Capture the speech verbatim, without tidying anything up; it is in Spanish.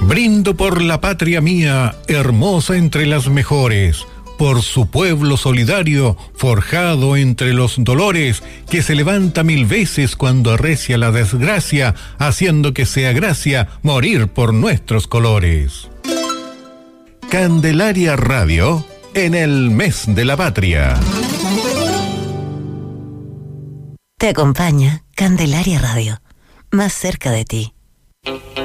Brindo por la patria mía, hermosa entre las mejores, por su pueblo solidario, forjado entre los dolores, que se levanta mil veces cuando arrecia la desgracia, haciendo que sea gracia morir por nuestros colores. Candelaria Radio, en el mes de la patria. Te acompaña Candelaria Radio, más cerca de ti.